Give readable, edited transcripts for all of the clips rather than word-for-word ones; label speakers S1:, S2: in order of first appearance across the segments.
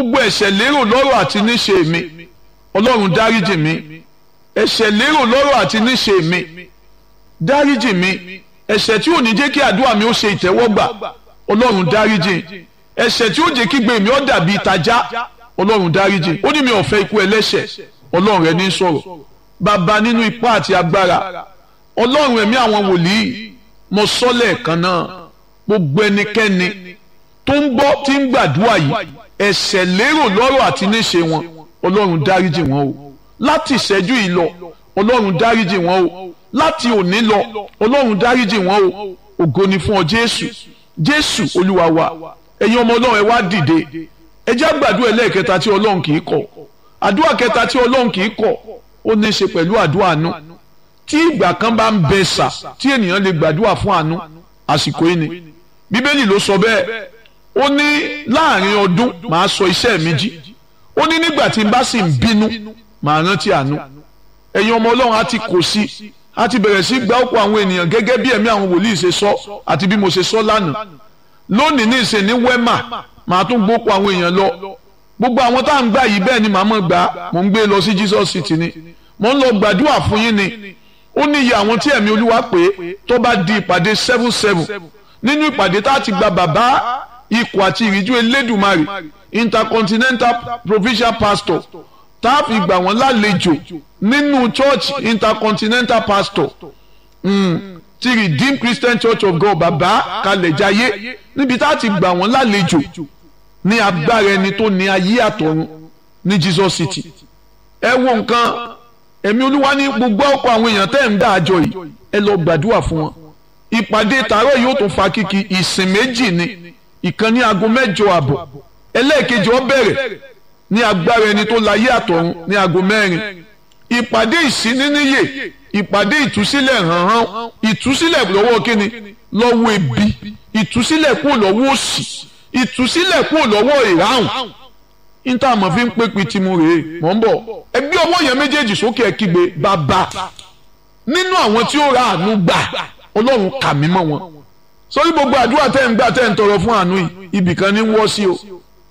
S1: gbogbo ẹ̀ṣẹ̀ lérò lọ́rọ̀ àti níṣe mi Ọlọ́run dáríjì mi. Ẹ̀ṣẹ̀ lérò lọ́rọ̀ àti níṣe mi dáríjì mi. Ẹ̀ṣẹ̀ tí ò ní jẹ́ kí àdúrà mi ó ṣe ìtẹ́wọ́gbà Ọlọ́run dáríjì. Ẹ̀ṣẹ̀ tí ó jẹ́ kí gbé mi ó dàbí ìtajà Ọlọ́run dáríjì. Ó ní mi ò fẹ́ ikú ẹlẹ́ṣẹ̀. Ọlọ́run rẹ ní sọ̀rọ̀. Bàbá nínú ipá àti agbára Ọlọ́run ẹ̀mí àwọn wòlíì mo sọ lẹ́ẹ̀kan náà gbogbo ẹnikẹ́ni tó ń gbọ́ tí ń gbàdúrà yìí ẹ̀ṣẹ̀ lérò lọ́rọ̀ àti níṣe wọn Ọlọ́run dáríjì wọn o. Láti ìṣẹ́jú yìí lọ Ọlọ́run dáríjì wọn o. Láti òní lọ Ọlọ́run dáríjì wọn o. Ògo ni fún ọ Jésù. Jésù Olúwa wa. Ẹ̀yin ọmọ Ọlọ́run ẹ wá dìde. Ẹ jẹ́ gbàdúrà ẹlẹ́ẹ̀kẹta tí Ọlọ́run kì í kọ̀. Àdúrà kẹta tí Ọlọ́run kì í kọ̀ ó ní í ṣe pẹ̀lú àdúrà àánú. Tí ìgbà kan bá ń bẹ sà tí ènìyàn lè gbàdúrà fún àánú àsìkò yìí ni. Bíbélì ló sọ bẹ́ẹ̀. Ó ní láàrin ọdún màá sọ iṣẹ́ mi jí. Ó ní nígbà tí n bá sì ń bínú màá rántí àánú. Ẹ̀yin ọmọ Ọlọ́run á ti kò sí á ti bẹ̀rẹ̀ sí gba ọ̀pọ̀ àwọn ènìyàn gẹ́gẹ́ bí ẹ̀mí àwọn wòlíì ṣe sọ àti bí mo ṣe sọ lánàá. Lónìí ní ìsìn ní wẹ́mà màá tún gbópọ̀ àwọn èèyàn lọ. Gbogbo àwọn tá à ń gbà yìí bẹ́ẹ̀ ni màá mọ̀ gbà mò ń gbé lọ sí Jesus City ni mò ń lọ gbàdúrà fún yín ni. Ó ní iye àwọn tí ẹ̀mí Olúwa pé tó bá di ìpàdé 7-7 nínú ìpàdé tá a ti gba bàbá ikọ̀ àti ìríjú Elédùmarè Intercontinental Provincial Pastor tá a fi gbà wọ́n lálejò nínú Church Intercontinental Pastor ti Redeemed Christian Church of God bàbá Kalẹ̀jayé níbi tá a ti gbà wọ́n lálejò ní agbára ẹni tó ní ayé àtọ̀run ní Jesus City. Ẹ wo nǹkan ẹ̀mí Olúwa ní gbogbo ọ̀pọ̀ àwọn èèyàn tẹ́ ń dá àjọ yìí ẹ lọ gbàdúrà fún wọn. Ìpàdé tààrọ̀ yóò tún fa kíkì ìsìn méjì ni ìkan ní aago 8:30 ẹlẹ́ẹ̀kejì ó bẹ̀rẹ̀ ní agbára ẹni tó láyé àtọ̀run ní aago 4. Ìpàdé ìsíníníyè ìpàdé ìtúsílẹ̀ hànhàn ìtúsílẹ̀ lọ́wọ́ kíni lọ́wọ́ ebi ìtúsílẹ̀ kúrò lọ́wọ́ òṣì ìtúsílẹ̀ kúrò lọ́wọ́ ìráhùn níta àmọ́ fi ń pé pitimu rèé mọ̀ ń bọ̀ ẹgbẹ́ ọwọ́ yẹn méjèèjì sókè ẹ kígbe bàbá nínú àwọn tí ó ra àánú gbà Ọlọ́run kà mí mọ́ wọn. Sórí gbogbo àdúrà tẹ́ ń gbà tẹ́ ń tọrọ fún àánú yìí ibìkan ní wọ́ sí o.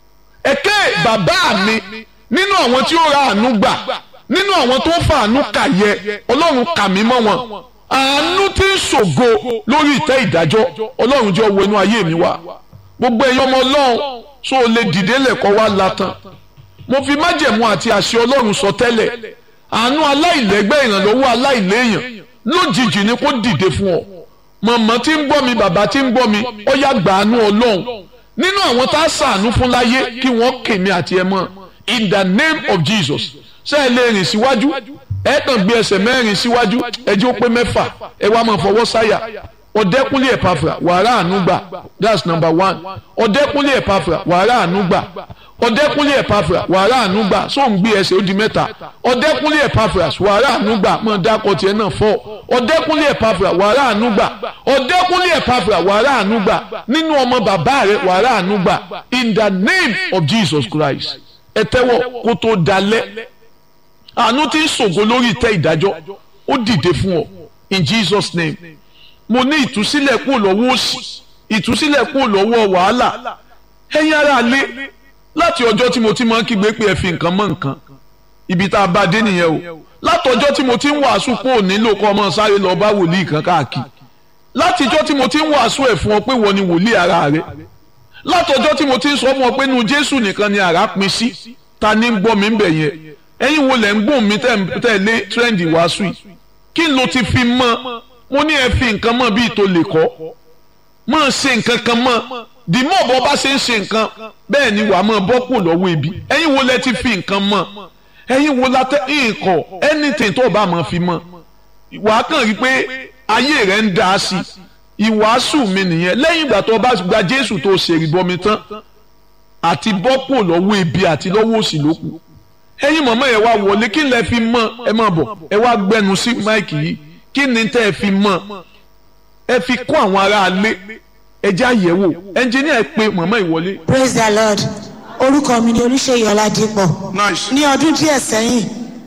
S1: Ẹ̀kẹ́ bàbá mi nínú àwọn tí ó ra àánú gbà nínú àwọn tó ń fa àánú kà yẹ Ọlọ́run kà mí mọ́ wọn. Àánú tí ń ṣògo lórí ìtẹ́ ìdájọ́ Ọlọ́run jọ wọnú ayé mi wá. Gbogbo ẹ̀yin ọmọ Ọlọ́run so lè dìde lẹ́kọ̀ọ́ wá latan. Mo fi májẹ̀mú àti àṣẹ Ọlọ́run sọ tẹ́lẹ̀ àánú aláìlẹ́gbẹ́ ìrànlọ́wọ́ aláìléèyàn lójijì ni kó dìde fún ọ. Mọ̀mọ́ tí ń gbọ́ mi bàbá tí ń gbọ́ mi ó yá gbà àánú Ọlọ́run nínú àwọn tá a ṣàánú fún láyé kí wọ́n kèmí àti ẹ mọ́ in the name of Jesus. Ṣé ẹ lè rìn síwájú ẹ kàn gbé ẹsẹ̀ 4 síwájú ẹ jẹ́ ó pé 6 ẹ wá máa fọwọ́ sáyà. Ọ̀dẹ́kúnlé Ẹ̀pàfùrà wàrà àánú gbà that's number 1. Ọ̀dẹ́kúnlé Ẹ̀pàfùrà wàrà àánú gbà Ọ̀dẹ́kúnlé Ẹ̀pàfùrà wàrà àánú gbà so ń gbé ẹsẹ̀ ó di 3. Ọ̀dẹ́kúnlé Ẹ̀pàfùrà wàrà àánú gbà mọ̀ dákọ̀ tiẹ̀ náà 4. Ọ̀dẹ́kúnlé Ẹ̀pàfùrà wàrà àánú gbà Ọ̀dẹ́kúnlé Ẹ̀pàfùrà wàrà àánú gbà nínú ọmọ bàbá rẹ̀ wàrà àánú gbà in the name of Jesus Christ. Ẹ tẹ́wọ́ kó tó dalẹ̀ àánú tí ń ṣògo lórí ìtẹ́ ìdájọ́ ó dìde fún ọ in Jesus name. Mo ní ìtúsílẹ̀ kúrò lọ́wọ́ òṣì ìtúsílẹ̀ kúrò lọ́wọ́ wàhálà. Ẹ̀yin ará lé láti ọjọ́ tí mo ti máa ń kígbe pé ẹ fi nǹkan mọ́ nǹkan ibi tá a bá dé nìyẹn o. Látọjọ́ tí mo ti ń wàásù pé ò nílò kọ́ ọmọ sáré lọ bá wòlíì kan káàkiri. Látijọ́ tí mo ti ń wàásù ẹ̀ fún ọ pé wọ́n ni wòlíì ara rẹ̀. Látọjọ́ tí mo ti ń sọ fún ọ pé inú Jésù nìkan ni àrà pin sí ta ní ń gbọ́ mi ń bẹ̀ yẹn. Ẹ̀yin wo lẹ̀ ń gbóhùn mi tẹ̀lé tírẹ́ǹdì wàásù yìí kí ló ti fi mọ́ mo ní ẹ fi nǹkan mọ́ bíi tó lè kọ́ mọ́ ṣe nǹkan kan mọ́ dìmọ́ ọ̀bọ bá ṣe ń ṣe nǹkan bẹ́ẹ̀ ni wàá mọ́ bọ́ kù lọ́wọ́ ebi. Ẹ̀yin wo lẹ ti fi nǹkan mọ́ ẹ̀yin wo la tẹ́ nǹkan anything tó bá mọ́ fi mọ́ wàá kàn rí pé ayé rẹ̀ ń dá sí ìwàásù mi nìyẹn. Lẹ́yìn ìgbà tó bá gba Jésù tó ṣèrìbọmi tán àti bọ́ kù lọ́wọ́ ebi àti lọ́wọ́ òṣì ló kù. Ẹ̀yin mọ̀mọ́ ẹ wá wọlé kí lẹ fi mọ́ ẹ má bọ̀ ẹ wá gbẹnu sí máìkì yìí kí ni tẹ́ ẹ fi mọ́ ẹ fi kó àwọn ará alé ẹ jẹ́ àyẹ̀wò ẹnjìníà ẹ pé mọ̀mọ́ ìwọlé.
S2: Praise the Lord. Orúkọ mi ni Olúṣèyí Ọládípọ̀. Ní ọdún díẹ̀ sẹ́yìn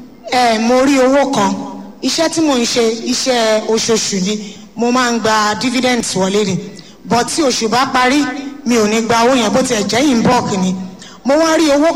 S2: mo rí owó kan iṣẹ́ tí mò ń ṣe iṣẹ́ oṣooṣù ni mo máa ń gba dividends wọlé ni but tí oṣù bá parí mi ò ní gba owó yẹn bó tiẹ̀ jẹ́ in bulk ni mo wá rí owó